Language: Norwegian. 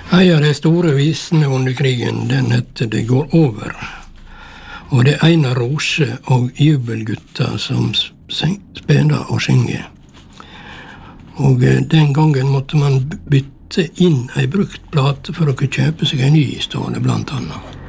En av de store visene under krigen, den heter «Det går over». Og det er Einar Rose og Jubelgutta som spiller og synger. Og den gangen måtte man bytte inn en brukt plate for å kunne kjøpe seg en ny, står det blant annet.